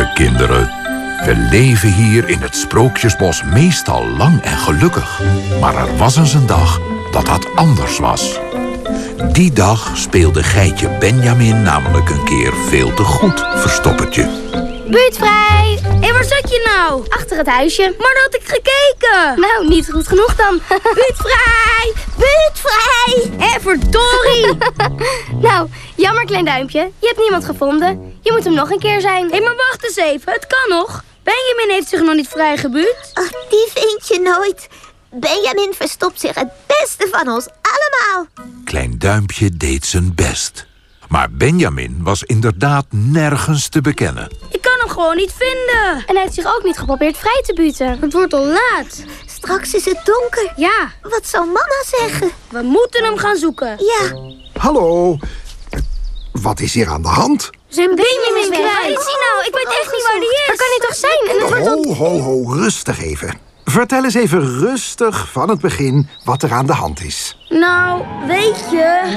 Lieve kinderen, we leven hier in het Sprookjesbos meestal lang en gelukkig. Maar er was eens een dag dat dat anders was. Die dag speelde geitje Benjamin namelijk een keer veel te goed verstoppertje. Buurtvrij! Hé, waar zat je nou? Achter het huisje. Maar dat had ik gekeken. Nou, niet goed genoeg dan. Buurtvrij! Buurtvrij! Hé, verdorie! Nou, jammer klein duimpje. Je hebt niemand gevonden. Je moet hem nog een keer zijn. Hé, maar wacht eens even. Het kan nog. Benjamin heeft zich nog niet vrijgebuurd. Ach, die vind je nooit. Benjamin verstopt zich het beste van ons allemaal. Klein Duimpje deed zijn best. Maar Benjamin was inderdaad nergens te bekennen. Ik kan hem gewoon niet vinden. En hij heeft zich ook niet geprobeerd vrij te buiten. Het wordt al laat. Straks is het donker. Ja. Wat zal mama zeggen? We moeten hem gaan zoeken. Ja. Hallo. Wat is hier aan de hand? Zijn Benjamin is weg. Waar is hij nou? Ik weet echt niet waar hij is. Waar kan hij toch zijn? En het wordt al... Ho, rustig even. Vertel eens even rustig van het begin wat er aan de hand is. Nou, weet je...